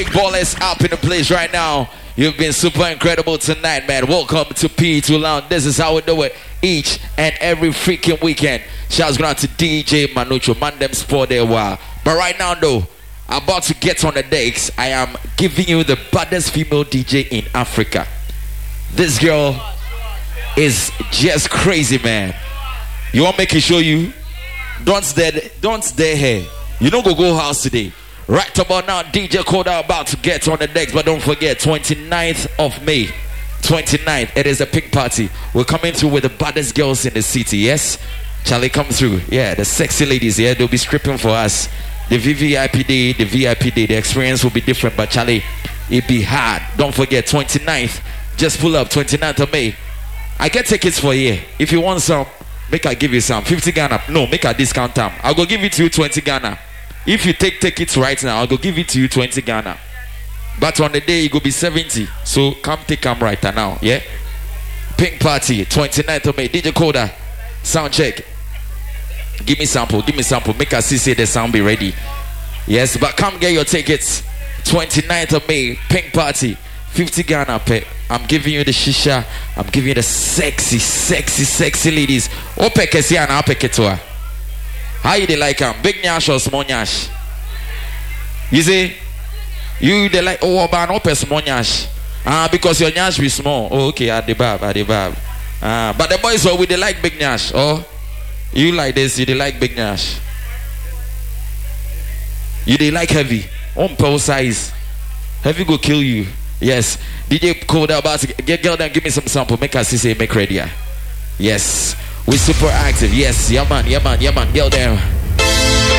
Big ballers up in the place right now. You've been super incredible tonight, man. Welcome to P2 Lounge. This is how we do it each and every freaking weekend. Shouts going out to DJ Manucho, man them sport there while. But right now though, about to get on the decks, I am giving you the baddest female DJ in Africa. This girl is just crazy, man. You want me to show you? Don't stay here. You don't go house today. Right about now, DJ Koda about to get on the decks, but don't forget, 29th of May, 29th, it is a pink party. We're coming through with the baddest girls in the city, yes? Charlie, come through. Yeah, the sexy ladies, yeah, they'll be stripping for us. The VVIP day, the experience will be different, but Charlie, it be hard. Don't forget, 29th, just pull up, 29th of May. I get tickets for a year. If you want some, make I give you some. 50 Ghana. No, make a discount time. I'll go give it to you 20 Ghana. If you take tickets right now, I'll go give it to you 20 Ghana. But on the day, it will be 70. So come take them right now, yeah? Pink party, 29th of May. DJ Koda, sound check. Give me sample. Make us see say the sound be ready. Yes, but come get your tickets. 29th of May, pink party. 50 Ghana pay. I'm giving you the shisha. I'm giving you the sexy ladies. Ope kesi and ape ketua. How you they like them? Big nyash or small nyash? You see? You they like ban open small nyash. Because your nyash be small. Oh, okay, at the bab. But the boys always they like big nyash. Oh, you like this, you they like big nyash. You they like heavy. On pearl size. Heavy go kill you. Yes. DJ Koda about to get girl down, give me some sample. Make us see say make ready. Yes. We super active. Yes. Yeah man. Girl down.